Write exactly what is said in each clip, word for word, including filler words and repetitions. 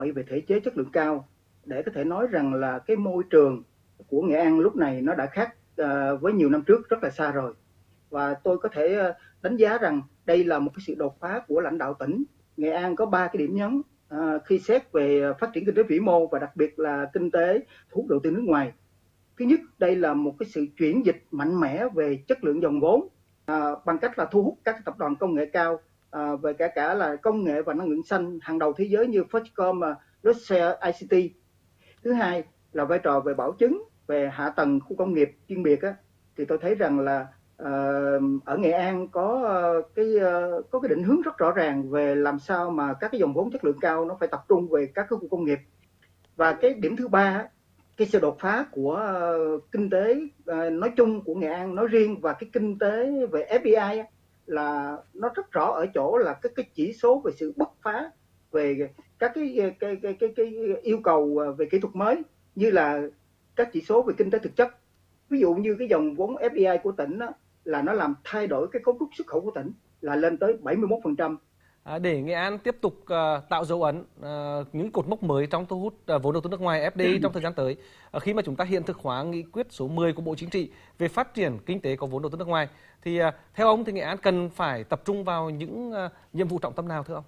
về thể chế chất lượng cao để có thể nói rằng là cái môi trường của Nghệ An lúc này nó đã khác uh, với nhiều năm trước rất là xa rồi. Và tôi có thể uh, đánh giá rằng đây là một cái sự đột phá của lãnh đạo tỉnh. Nghệ An có ba cái điểm nhấn uh, khi xét về phát triển kinh tế vĩ mô và đặc biệt là kinh tế thu hút đầu tư nước ngoài. Thứ nhất, đây là một cái sự chuyển dịch mạnh mẽ về chất lượng dòng vốn uh, bằng cách là thu hút các tập đoàn công nghệ cao À, về cả cả là công nghệ và năng lượng xanh hàng đầu thế giới như Foxconn, Luxshare i xê tê. Thứ hai là vai trò về bảo chứng về hạ tầng khu công nghiệp chuyên biệt á, thì tôi thấy rằng là uh, ở Nghệ An có uh, cái uh, có cái định hướng rất rõ ràng về làm sao mà các cái dòng vốn chất lượng cao nó phải tập trung về các cái khu công nghiệp. Và cái điểm thứ ba, cái sự đột phá của uh, kinh tế uh, nói chung của Nghệ An nói riêng và cái kinh tế về ép đê i á, là nó rất rõ ở chỗ là cái cái chỉ số về sự bứt phá về các cái cái cái cái, cái yêu cầu về kỹ thuật mới, như là các chỉ số về kinh tế thực chất. Ví dụ như cái dòng vốn ép đê i của tỉnh đó, là nó làm thay đổi cái cấu trúc xuất khẩu của tỉnh là lên tới bảy mươi mốt phần trăm. À, để Nghệ An tiếp tục uh, tạo dấu ấn, uh, những cột mốc mới trong thu hút uh, vốn đầu tư nước ngoài ép đê i trong thời gian tới, uh, khi mà chúng ta hiện thực hóa nghị quyết số mười của Bộ Chính trị về phát triển kinh tế có vốn đầu tư nước ngoài, thì uh, theo ông thì Nghệ An cần phải tập trung vào những uh, nhiệm vụ trọng tâm nào thưa ông?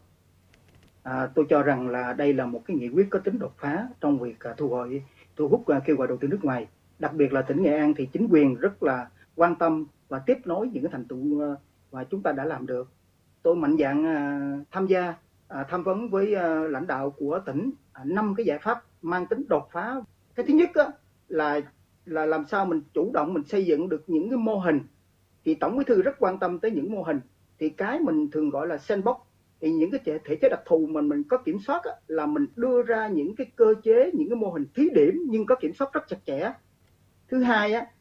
À, tôi cho rằng là đây là một cái nghị quyết có tính đột phá trong việc uh, thu hồi thu hút uh, kêu gọi đầu tư nước ngoài. Đặc biệt là tỉnh Nghệ An thì chính quyền rất là quan tâm và tiếp nối những cái thành tựu uh, mà chúng ta đã làm được. Tôi mạnh dạn uh, tham gia uh, tham vấn với uh, lãnh đạo của tỉnh năm uh, cái giải pháp mang tính đột phá. Cái thứ nhất á, là là làm sao mình chủ động mình xây dựng được những cái mô hình. Thì Tổng Bí thư rất quan tâm tới những mô hình. Thì cái mình thường gọi là sandbox, thì những cái thể chế đặc thù mà mình có kiểm soát á, là mình đưa ra những cái cơ chế, những cái mô hình thí điểm nhưng có kiểm soát rất chặt chẽ. Thứ hai á,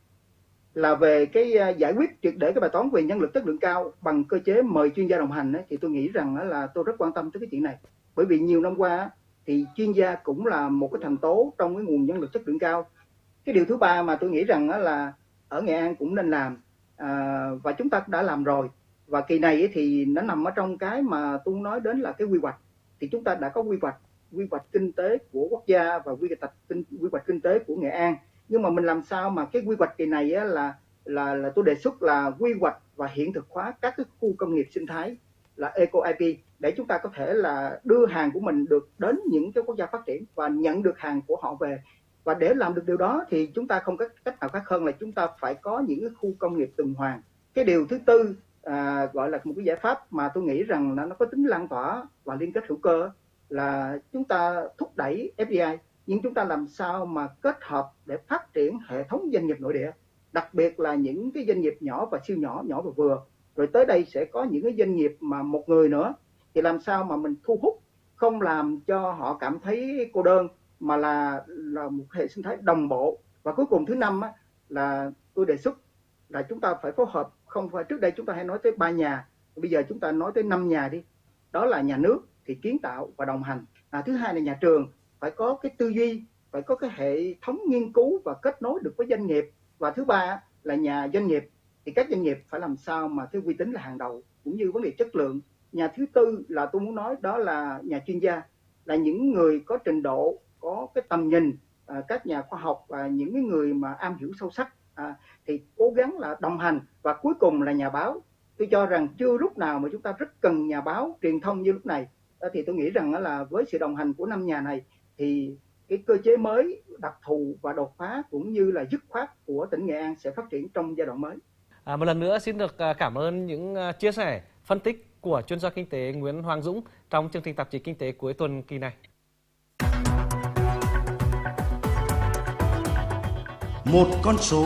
là về cái giải quyết triệt để cái bài toán về nhân lực chất lượng cao bằng cơ chế mời chuyên gia đồng hành ấy, thì tôi nghĩ rằng là tôi rất quan tâm tới cái chuyện này. Bởi vì nhiều năm qua thì chuyên gia cũng là một cái thành tố trong cái nguồn nhân lực chất lượng cao. Cái điều thứ ba mà tôi nghĩ rằng là ở Nghệ An cũng nên làm, à, và chúng ta đã làm rồi, và kỳ này thì nó nằm ở trong cái mà tôi nói đến là cái quy hoạch. Thì chúng ta đã có quy hoạch quy hoạch kinh tế của quốc gia và quy hoạch kinh, quy hoạch kinh tế của Nghệ An. Nhưng mà mình làm sao mà cái quy hoạch kỳ này á, là là là tôi đề xuất là quy hoạch và hiện thực hóa các cái khu công nghiệp sinh thái là Eco i pê, để chúng ta có thể là đưa hàng của mình được đến những cái quốc gia phát triển và nhận được hàng của họ về. Và để làm được điều đó thì chúng ta không có cách nào khác hơn là chúng ta phải có những cái khu công nghiệp tuần hoàn. Cái điều thứ tư à, gọi là một cái giải pháp mà tôi nghĩ rằng nó, nó có tính lan tỏa và liên kết hữu cơ là chúng ta thúc đẩy ép đê i, nhưng chúng ta làm sao mà kết hợp để phát triển hệ thống doanh nghiệp nội địa, đặc biệt là những cái doanh nghiệp nhỏ và siêu nhỏ, nhỏ và vừa. Rồi tới đây sẽ có những cái doanh nghiệp mà một người nữa, thì làm sao mà mình thu hút, không làm cho họ cảm thấy cô đơn, mà là là một hệ sinh thái đồng bộ. Và cuối cùng thứ năm á, là tôi đề xuất là chúng ta phải phối hợp, không phải trước đây chúng ta hay nói tới ba nhà, bây giờ chúng ta nói tới năm nhà đi. Đó là nhà nước thì kiến tạo và đồng hành. À, thứ hai là nhà trường phải có cái tư duy, phải có cái hệ thống nghiên cứu và kết nối được với doanh nghiệp. Và thứ ba là nhà doanh nghiệp, thì các doanh nghiệp phải làm sao mà cái uy tín là hàng đầu, cũng như vấn đề chất lượng. Nhà thứ tư là tôi muốn nói đó là nhà chuyên gia, là những người có trình độ, có cái tầm nhìn, à, các nhà khoa học và những cái người mà am hiểu sâu sắc, à, thì cố gắng là đồng hành. Và cuối cùng là nhà báo. Tôi cho rằng chưa lúc nào mà chúng ta rất cần nhà báo truyền thông như lúc này. À, thì tôi nghĩ rằng là với sự đồng hành của năm nhà này thì cái cơ chế mới, đặc thù và đột phá cũng như là dứt khoát của tỉnh Nghệ An sẽ phát triển trong giai đoạn mới. À, một lần nữa xin được cảm ơn những chia sẻ, phân tích của chuyên gia kinh tế Nguyễn Hoàng Dũng trong chương trình tạp chí Kinh tế cuối tuần kỳ này. Một con số.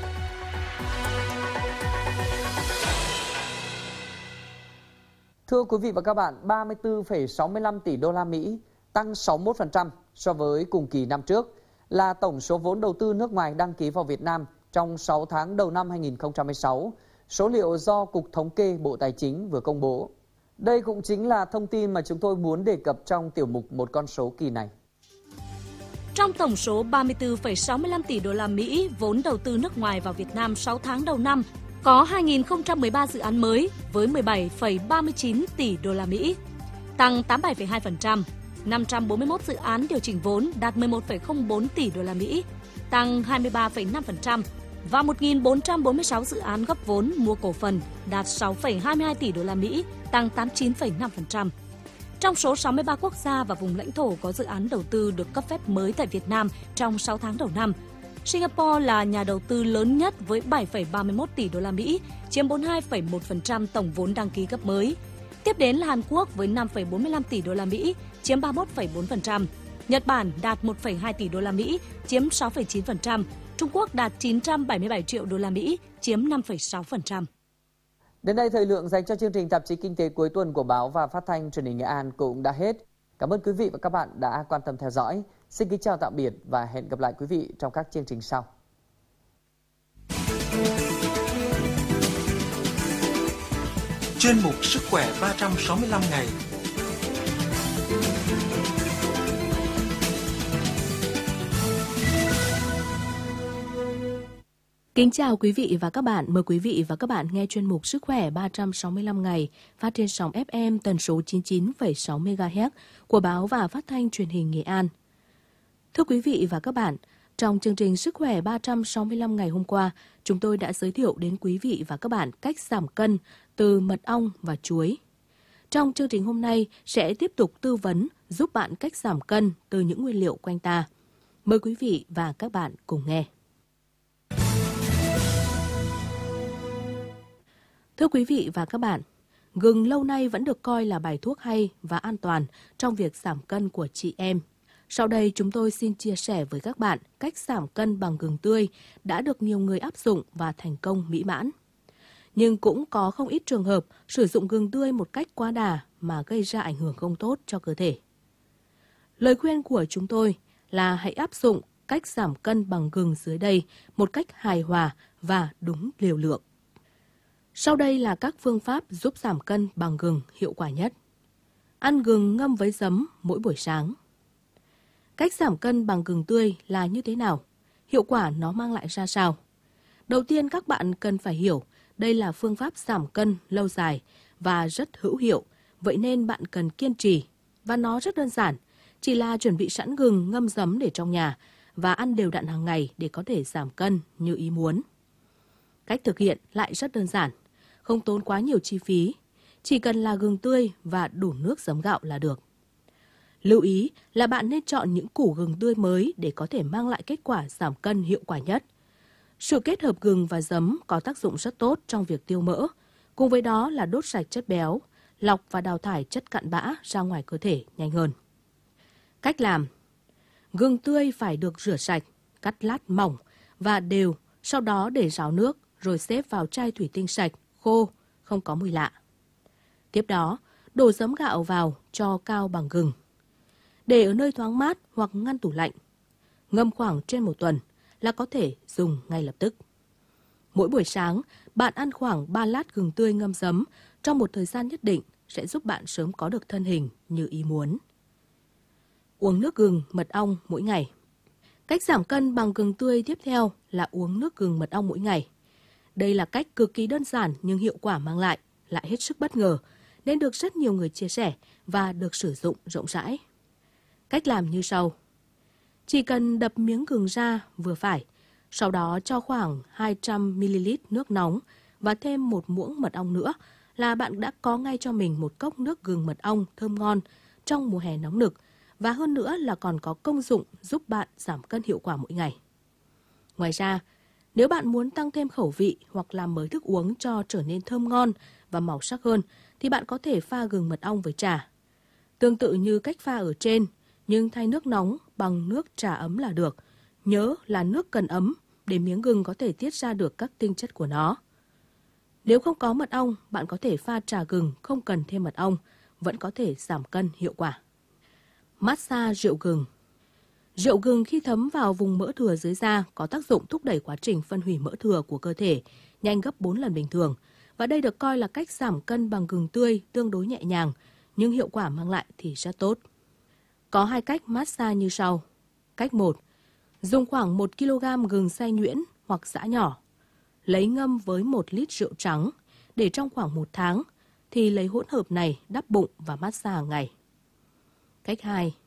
Thưa quý vị và các bạn, ba mươi tư phẩy sáu mươi lăm tỷ đô la Mỹ, tăng sáu mươi mốt phần trăm so với cùng kỳ năm trước, là tổng số vốn đầu tư nước ngoài đăng ký vào Việt Nam trong sáu tháng đầu năm hai nghìn không trăm mười sáu, số liệu do Cục Thống kê Bộ Tài chính vừa công bố. Đây cũng chính là thông tin mà chúng tôi muốn đề cập trong tiểu mục Một con số kỳ này. Trong tổng số ba mươi tư phẩy sáu mươi lăm tỷ đô la Mỹ vốn đầu tư nước ngoài vào Việt Nam sáu tháng đầu năm, có hai nghìn không trăm mười ba dự án mới với mười bảy phẩy ba mươi chín tỷ đô la Mỹ, tăng tám mươi bảy phẩy hai phần trăm. năm trăm bốn mươi mốt dự án điều chỉnh vốn đạt mười một phẩy không bốn tỷ đô la Mỹ, tăng hai mươi ba phẩy năm phần trăm và một nghìn bốn trăm bốn mươi sáu dự án góp vốn mua cổ phần đạt sáu phẩy hai mươi hai tỷ đô la Mỹ, tăng tám mươi chín phẩy năm phần trăm. Trong số sáu mươi ba quốc gia và vùng lãnh thổ có dự án đầu tư được cấp phép mới tại Việt Nam trong sáu tháng đầu năm, Singapore là nhà đầu tư lớn nhất với bảy phẩy ba mươi mốt tỷ đô la Mỹ, chiếm bốn mươi hai phẩy một phần trăm tổng vốn đăng ký cấp mới. Tiếp đến là Hàn Quốc với năm phẩy bốn mươi lăm tỷ đô la Mỹ, chiếm ba mươi mốt phẩy bốn phần trăm. Nhật Bản đạt một phẩy hai tỷ đô la Mỹ, chiếm sáu phẩy chín phần trăm. Trung Quốc đạt chín trăm bảy mươi bảy triệu đô la Mỹ, chiếm năm phẩy sáu phần trăm. Đến đây thời lượng dành cho chương trình tạp chí kinh tế cuối tuần của báo và phát thanh truyền hình Nghệ An cũng đã hết. Cảm ơn quý vị và các bạn đã quan tâm theo dõi. Xin kính chào tạm biệt và hẹn gặp lại quý vị trong các chương trình sau. Chuyên mục Sức khỏe ba trăm sáu mươi lăm ngày. Kính chào quý vị và các bạn. Mời quý vị và các bạn nghe chuyên mục Sức khỏe ba trăm sáu mươi lăm ngày phát trên sóng ép em tần số chín mươi chín phẩy sáu mê ga héc của báo và phát thanh truyền hình Nghệ An. Thưa quý vị và các bạn, trong chương trình Sức khỏe ba trăm sáu mươi lăm ngày hôm qua, chúng tôi đã giới thiệu đến quý vị và các bạn cách giảm cân từ mật ong và chuối. Trong chương trình hôm nay sẽ tiếp tục tư vấn giúp bạn cách giảm cân từ những nguyên liệu quanh ta. Mời quý vị và các bạn cùng nghe. Thưa quý vị và các bạn, gừng lâu nay vẫn được coi là bài thuốc hay và an toàn trong việc giảm cân của chị em. Sau đây chúng tôi xin chia sẻ với các bạn cách giảm cân bằng gừng tươi đã được nhiều người áp dụng và thành công mỹ mãn. Nhưng cũng có không ít trường hợp sử dụng gừng tươi một cách quá đà mà gây ra ảnh hưởng không tốt cho cơ thể. Lời khuyên của chúng tôi là hãy áp dụng cách giảm cân bằng gừng dưới đây một cách hài hòa và đúng liều lượng. Sau đây là các phương pháp giúp giảm cân bằng gừng hiệu quả nhất. Ăn gừng ngâm với giấm mỗi buổi sáng. Cách giảm cân bằng gừng tươi là như thế nào? Hiệu quả nó mang lại ra sao? Đầu tiên các bạn cần phải hiểu đây là phương pháp giảm cân lâu dài và rất hữu hiệu, vậy nên bạn cần kiên trì. Và nó rất đơn giản, chỉ là chuẩn bị sẵn gừng ngâm giấm để trong nhà và ăn đều đặn hàng ngày để có thể giảm cân như ý muốn. Cách thực hiện lại rất đơn giản, không tốn quá nhiều chi phí, chỉ cần là gừng tươi và đủ nước giấm gạo là được. Lưu ý là bạn nên chọn những củ gừng tươi mới để có thể mang lại kết quả giảm cân hiệu quả nhất. Sự kết hợp gừng và giấm có tác dụng rất tốt trong việc tiêu mỡ, cùng với đó là đốt sạch chất béo, lọc và đào thải chất cặn bã ra ngoài cơ thể nhanh hơn. Cách làm: gừng tươi phải được rửa sạch, cắt lát mỏng và đều, sau đó để ráo nước rồi xếp vào chai thủy tinh sạch, khô, không có mùi lạ. Tiếp đó, đổ giấm gạo vào cho cao bằng gừng. Để ở nơi thoáng mát hoặc ngăn tủ lạnh. Ngâm khoảng trên một tuần là có thể dùng ngay lập tức. Mỗi buổi sáng, bạn ăn khoảng ba lát gừng tươi ngâm giấm trong một thời gian nhất định sẽ giúp bạn sớm có được thân hình như ý muốn. Uống nước gừng, mật ong mỗi ngày. Cách giảm cân bằng gừng tươi tiếp theo là uống nước gừng mật ong mỗi ngày. Đây là cách cực kỳ đơn giản nhưng hiệu quả mang lại lại hết sức bất ngờ, nên được rất nhiều người chia sẻ và được sử dụng rộng rãi. Cách làm như sau. Chỉ cần đập miếng gừng ra vừa phải, sau đó cho khoảng hai trăm mi li lít nước nóng và thêm một muỗng mật ong nữa là bạn đã có ngay cho mình một cốc nước gừng mật ong thơm ngon trong mùa hè nóng nực, và hơn nữa là còn có công dụng giúp bạn giảm cân hiệu quả mỗi ngày. Ngoài ra, nếu bạn muốn tăng thêm khẩu vị hoặc làm mới thức uống cho trở nên thơm ngon và màu sắc hơn, thì bạn có thể pha gừng mật ong với trà. Tương tự như cách pha ở trên, nhưng thay nước nóng bằng nước trà ấm là được. Nhớ là nước cần ấm để miếng gừng có thể tiết ra được các tinh chất của nó. Nếu không có mật ong, bạn có thể pha trà gừng không cần thêm mật ong, vẫn có thể giảm cân hiệu quả. Massage rượu gừng. Rượu gừng khi thấm vào vùng mỡ thừa dưới da có tác dụng thúc đẩy quá trình phân hủy mỡ thừa của cơ thể, nhanh gấp bốn lần bình thường. Và đây được coi là cách giảm cân bằng gừng tươi tương đối nhẹ nhàng, nhưng hiệu quả mang lại thì rất tốt. Có hai cách massage như sau. Cách một. Dùng khoảng một ki lô gam gừng xay nhuyễn hoặc giã nhỏ. Lấy ngâm với một lít rượu trắng, để trong khoảng một tháng, thì lấy hỗn hợp này đắp bụng và massage hàng ngày. Cách hai,